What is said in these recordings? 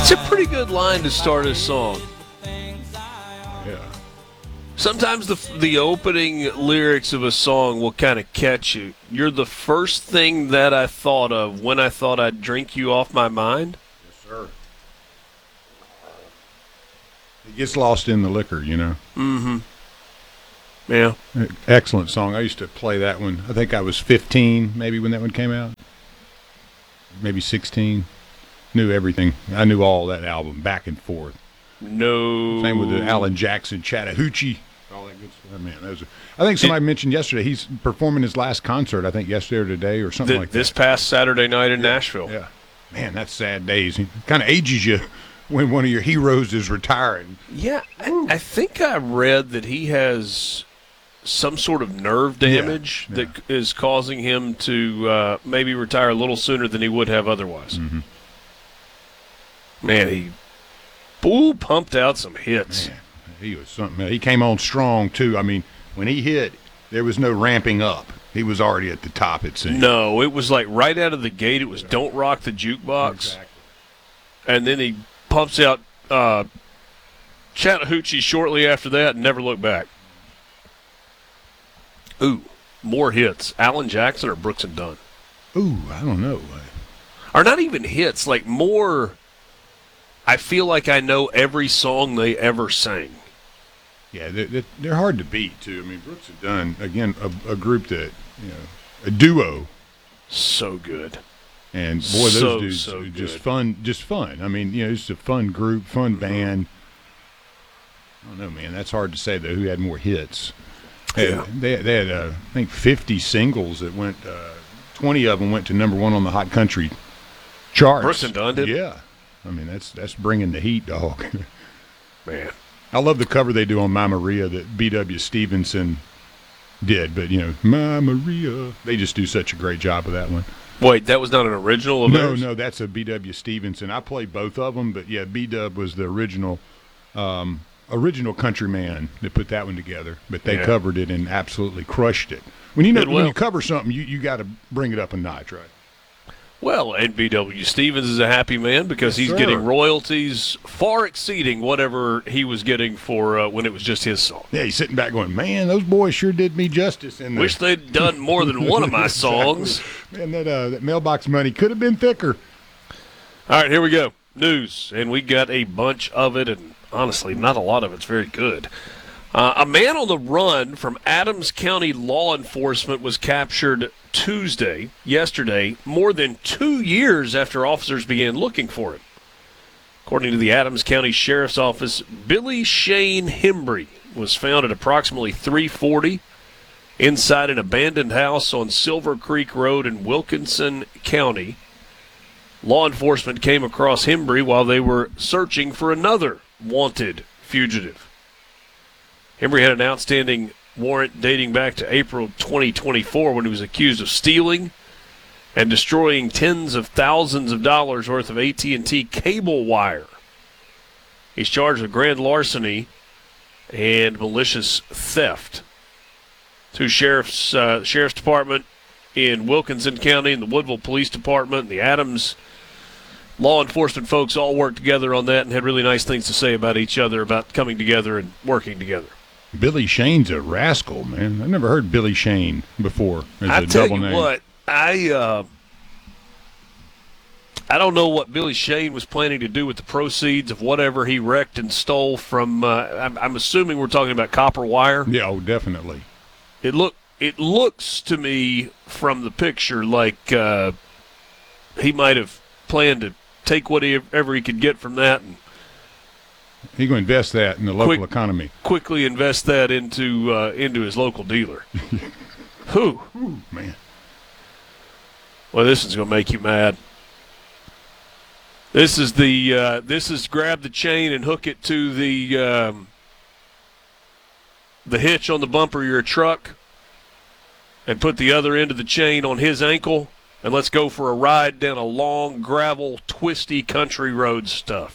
It's a pretty good line to start a song. Yeah. Sometimes the opening lyrics of a song will kind of catch you. You're the first thing that I thought of when I thought I'd drink you off my mind. Yes, sir. It gets lost in the liquor, you know. Mm-hmm. Yeah. Excellent song. I used to play that one. I think I was 15 maybe when that one came out. Maybe 16. Knew everything. I knew all that album back and forth. No. Same with the Alan Jackson, Chattahoochee. All that good stuff. Man, I think somebody mentioned yesterday he's performing his last concert, I think yesterday or today or something like that. This past Saturday night in Nashville. Yeah. Man, that's sad days. It kind of ages you when one of your heroes is retiring. Yeah, I think I read that he has some sort of nerve damage that is causing him to maybe retire a little sooner than he would have otherwise. Mm-hmm. Man, he pumped out some hits. Man, he was something. He came on strong, too. I mean, when he hit, there was no ramping up. He was already at the top, it seemed. No, it was like right out of the gate, it was Don't Rock the Jukebox. Exactly. And then he pumps out Chattahoochee shortly after that and Never Look Back. Ooh, more hits. Alan Jackson or Brooks and Dunn? Ooh, I don't know. Or not even hits, like more. I feel like I know every song they ever sang. Yeah, they're hard to beat, too. I mean, Brooks and Dunn, again, a group that, a duo. So good. And, boy, those dudes are just fun. I mean, it's a fun group, fun band. I don't know, man. That's hard to say, though, who had more hits. Yeah. They had I think, 50 singles that went, 20 of them went to number one on the Hot Country charts. Brooks and Dunn did? Yeah. I mean, that's bringing the heat, dog. Man. I love the cover they do on My Maria that B.W. Stevenson did. But, My Maria. They just do such a great job of that one. Wait, that was not an original of theirs? No, that's a B.W. Stevenson. I played both of them, but, yeah, B-Dub was the original countryman that put that one together. But they covered it and absolutely crushed it. When you cover something, you got to bring it up a notch, right? Well, and B.W. Stevens is a happy man because he's getting royalties far exceeding whatever he was getting for when it was just his song. Yeah, he's sitting back going, man, those boys sure did me justice. Wish they'd done more than one of my songs. Man, that mailbox money could have been thicker. All right, here we go. News, and we got a bunch of it, and honestly, not a lot of it's very good. A man on the run from Adams County law enforcement was captured yesterday, more than 2 years after officers began looking for him. According to the Adams County Sheriff's Office, Billy Shane Hembry was found at approximately 3:40 inside an abandoned house on Silver Creek Road in Wilkinson County. Law enforcement came across Hembry while they were searching for another wanted fugitive. Hembry had an outstanding warrant dating back to April 2024 when he was accused of stealing and destroying tens of thousands of dollars worth of AT&T cable wire. He's charged with grand larceny and malicious theft. Two sheriff's department in Wilkinson County and the Woodville Police Department and the Adams law enforcement folks all worked together on that and had really nice things to say about each other, about coming together and working together. Billy Shane's a rascal, man. I've never heard Billy Shane before as a double name. I tell you what, I don't know what Billy Shane was planning to do with the proceeds of whatever he wrecked and stole from, I'm assuming we're talking about copper wire. Yeah, definitely. It looks to me from the picture like he might have planned to take whatever he could get from that and he's going to invest that in the local economy. Quickly invest that into his local dealer. Whew, man. Well, this is going to make you mad. This is grab the chain and hook it to the hitch on the bumper of your truck and put the other end of the chain on his ankle and let's go for a ride down a long, gravel, twisty country road stuff.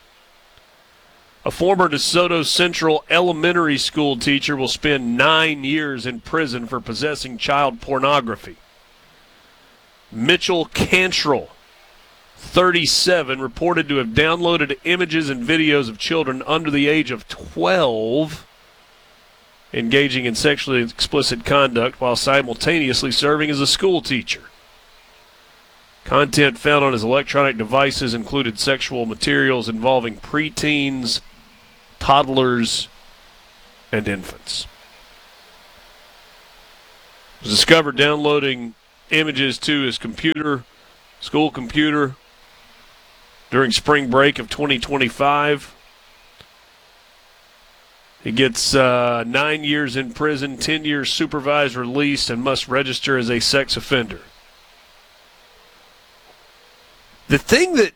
A former DeSoto Central elementary school teacher will spend 9 years in prison for possessing child pornography. Mitchell Cantrell 37 reported to have downloaded images and videos of children under the age of 12 engaging in sexually explicit conduct while simultaneously serving as a school teacher. Content found on his electronic devices included sexual materials involving preteens, toddlers, and infants. He was discovered downloading images to his school computer, during spring break of 2025. He gets 9 years in prison, 10 years supervised release, and must register as a sex offender. The thing that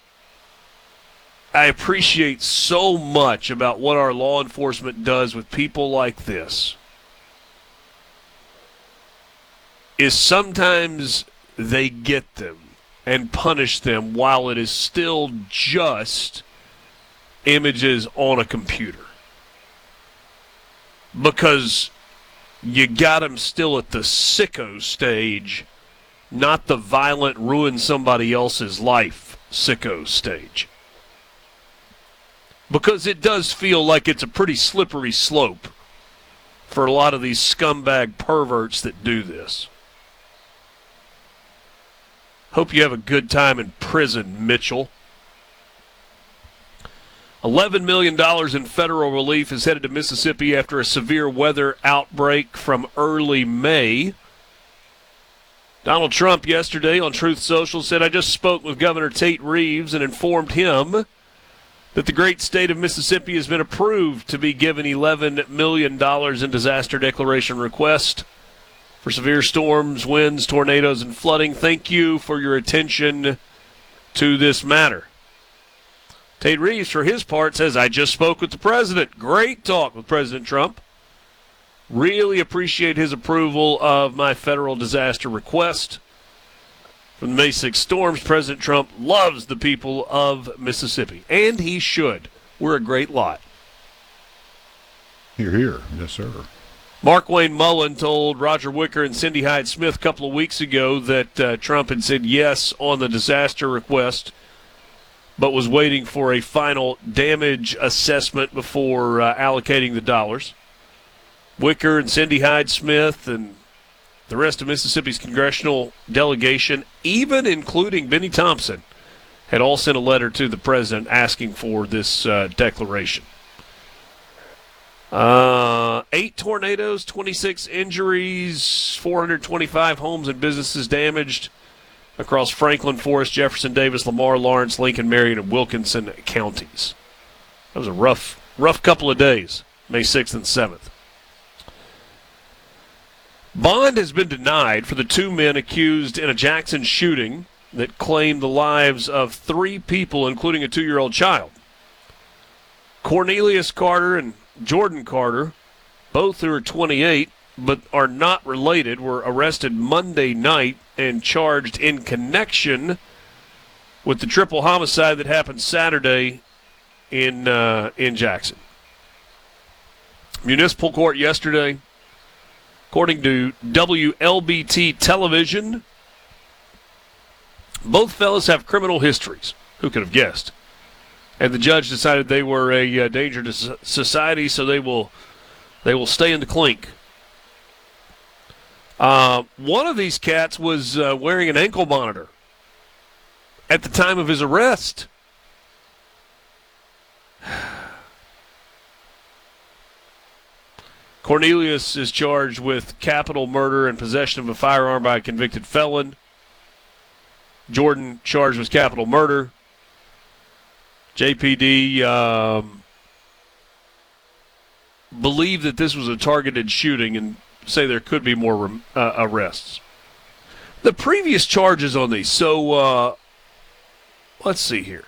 I appreciate so much about what our law enforcement does with people like this is sometimes they get them and punish them while it is still just images on a computer. Because you got them still at the sicko stage, not the violent, ruin somebody else's life sicko stage. Because it does feel like it's a pretty slippery slope for a lot of these scumbag perverts that do this. Hope you have a good time in prison, Mitchell. $11 million in federal relief is headed to Mississippi after a severe weather outbreak from early May. Donald Trump yesterday on Truth Social said, "I just spoke with Governor Tate Reeves and informed him that the great state of Mississippi has been approved to be given $11 million in disaster declaration request for severe storms, winds, tornadoes, and flooding. Thank you for your attention to this matter." Tate Reeves, for his part, says, "I just spoke with the president. Great talk with President Trump. Really appreciate his approval of my federal disaster request. From the May 6 storms, President Trump loves the people of Mississippi." And he should. We're a great lot. Hear, hear. Yes, sir. Mark Wayne Mullen told Roger Wicker and Cindy Hyde-Smith a couple of weeks ago that Trump had said yes on the disaster request, but was waiting for a final damage assessment before allocating the dollars. Wicker and Cindy Hyde-Smith and the rest of Mississippi's congressional delegation, even including Benny Thompson, had all sent a letter to the president asking for this declaration. 8 tornadoes, 26 injuries, 425 homes and businesses damaged across Franklin, Forest, Jefferson, Davis, Lamar, Lawrence, Lincoln, Marion, and Wilkinson counties. That was a rough couple of days, May 6th and 7th. Bond has been denied for the 2 men accused in a Jackson shooting that claimed the lives of 3 people, including a 2-year-old child. Cornelius Carter and Jordan Carter, both who are 28 but are not related, were arrested Monday night and charged in connection with the triple homicide that happened Saturday in Jackson. Municipal court yesterday, according to WLBT television, both fellas have criminal histories. Who could have guessed? And the judge decided they were a danger to society, so they will stay in the clink. One of these cats was wearing an ankle monitor at the time of his arrest. Cornelius is charged with capital murder and possession of a firearm by a convicted felon. Jordan charged with capital murder. JPD believe that this was a targeted shooting and say there could be more arrests. The previous charges on these, so let's see here.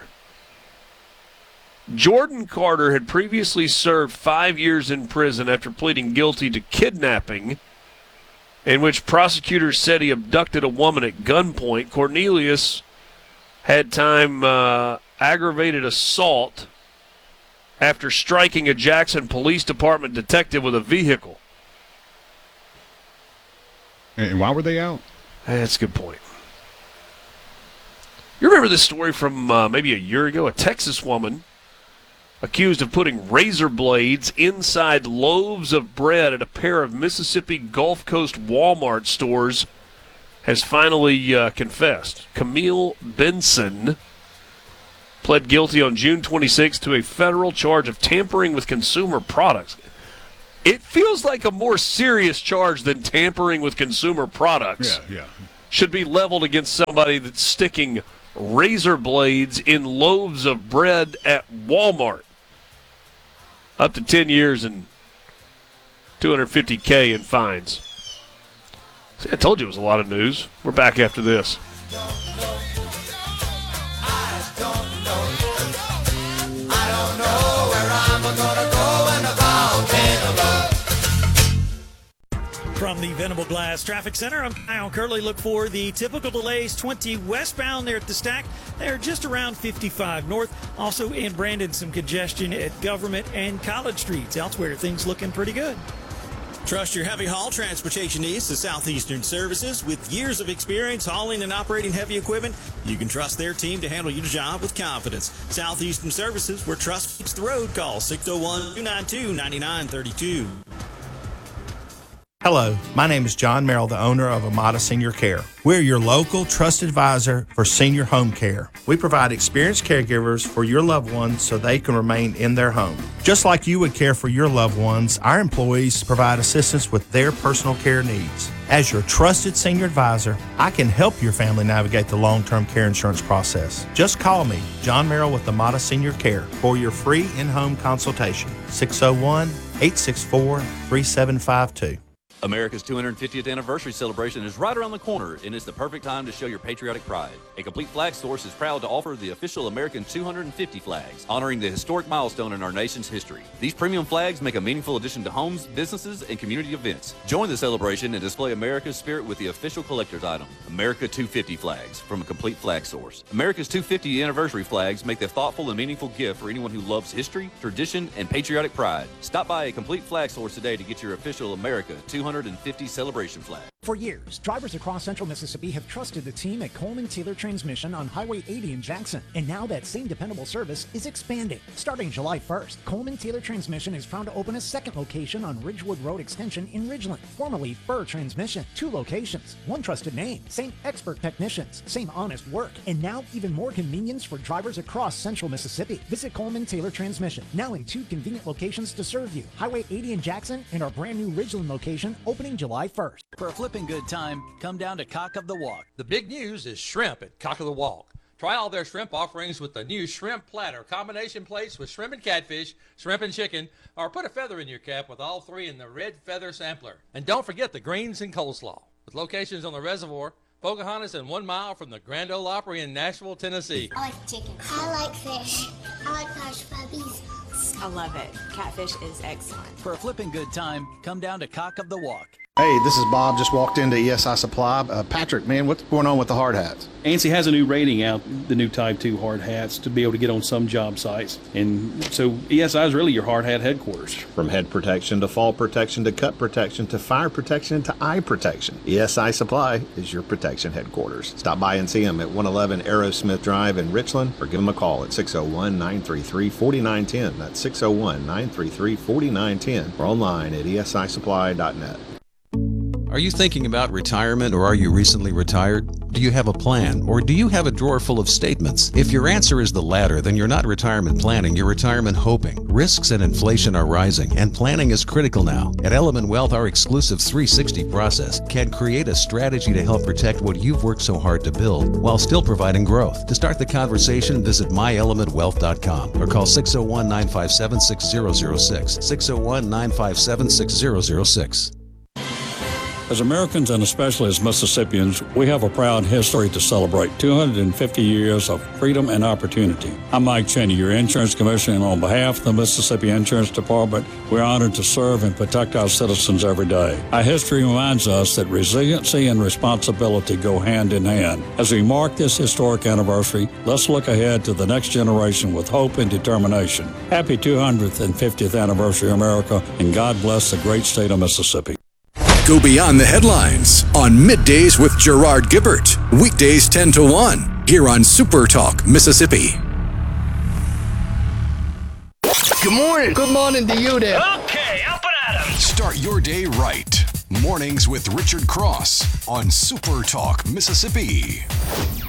Jordan Carter had previously served 5 years in prison after pleading guilty to kidnapping, in which prosecutors said he abducted a woman at gunpoint. Cornelius had time aggravated assault after striking a Jackson Police Department detective with a vehicle. And why were they out? That's a good point. You remember this story from maybe a year ago? A Texas woman accused of putting razor blades inside loaves of bread at a pair of Mississippi Gulf Coast Walmart stores has finally confessed. Camille Benson pled guilty on June 26 to a federal charge of tampering with consumer products. It feels like a more serious charge than tampering with consumer products. Yeah. Should be leveled against somebody that's sticking razor blades in loaves of bread at Walmart. Up to 10 years and $250K in fines. See, I told you it was a lot of news. We're back after this. From the Venable Glass Traffic Center, I'm Kyle Curley. Look for the typical delays 20 westbound there at the Stack. They're just around 55 north. Also in Brandon, some congestion at Government and College Streets. Elsewhere, things looking pretty good. Trust your heavy haul transportation needs to Southeastern Services. With years of experience hauling and operating heavy equipment, you can trust their team to handle your job with confidence. Southeastern Services, where trust meets the road. Call 601-292-9932. Hello, my name is John Merrill, the owner of Amada Senior Care. We're your local trusted advisor for senior home care. We provide experienced caregivers for your loved ones so they can remain in their home. Just like you would care for your loved ones, our employees provide assistance with their personal care needs. As your trusted senior advisor, I can help your family navigate the long-term care insurance process. Just call me, John Merrill with Amada Senior Care, for your free in-home consultation. 601-864-3752. America's 250th anniversary celebration is right around the corner, and it's the perfect time to show your patriotic pride. A Complete Flag Source is proud to offer the official American 250 flags, honoring the historic milestone in our nation's history. These premium flags make a meaningful addition to homes, businesses, and community events. Join the celebration and display America's spirit with the official collector's item, America 250 flags from a Complete Flag Source. America's 250 anniversary flags make the thoughtful and meaningful gift for anyone who loves history, tradition, and patriotic pride. Stop by a Complete Flag Source today to get your official America 250 celebration flag. For years, drivers across central Mississippi have trusted the team at Coleman Taylor Transmission on Highway 80 in Jackson, and now that same dependable service is expanding. Starting July 1st, Coleman Taylor Transmission is proud to open a second location on Ridgewood Road Extension in Ridgeland, formerly Fur Transmission. 2 locations, 1 trusted name, same expert technicians, same honest work, and now even more convenience for drivers across central Mississippi. Visit Coleman Taylor Transmission, now in 2 convenient locations to serve you. Highway 80 in Jackson and our brand new Ridgeland location opening July 1st. For a flipping good time, come down to Cock of the Walk. The big news is shrimp at Cock of the Walk. Try all their shrimp offerings with the new shrimp platter, combination plates with shrimp and catfish, shrimp and chicken, or put a feather in your cap with all 3 in the red feather sampler. And don't forget the greens and coleslaw. With locations on the reservoir, Pocahontas, and 1 mile from the Grand Ole Opry in Nashville, Tennessee. I like chicken. I like fish. I like hush puppies. I love it. Catfish is excellent. For a flipping good time, come down to Cock of the Walk. Hey, this is Bob. Just walked into ESI Supply. Patrick, man, what's going on with the hard hats? ANSI has a new rating out, the new Type 2 hard hats, to be able to get on some job sites. And so ESI is really your hard hat headquarters. From head protection to fall protection to cut protection to fire protection to eye protection, ESI Supply is your protection headquarters. Stop by and see them at 111 Aerosmith Drive in Richland, or give them a call at 601-933-4910. That's 601-933-4910, or online at esisupply.net. Are you thinking about retirement, or are you recently retired? Do you have a plan, or do you have a drawer full of statements? If your answer is the latter, then you're not retirement planning, you're retirement hoping. Risks and inflation are rising, and planning is critical now. At Element Wealth, our exclusive 360 process can create a strategy to help protect what you've worked so hard to build, while still providing growth. To start the conversation, visit myelementwealth.com or call 601-957-6006, 601-957-6006. As Americans and especially as Mississippians, we have a proud history to celebrate, 250 years of freedom and opportunity. I'm Mike Cheney, your insurance commissioner, and on behalf of the Mississippi Insurance Department, we're honored to serve and protect our citizens every day. Our history reminds us that resiliency and responsibility go hand in hand. As we mark this historic anniversary, let's look ahead to the next generation with hope and determination. Happy 250th anniversary, America, and God bless the great state of Mississippi. Go beyond the headlines on Middays with Gerard Gibbert. Weekdays 10 to 1 here on Super Talk, Mississippi. Good morning. Good morning to you there. Okay, up and at 'em. Start your day right. Mornings with Richard Cross on Super Talk, Mississippi.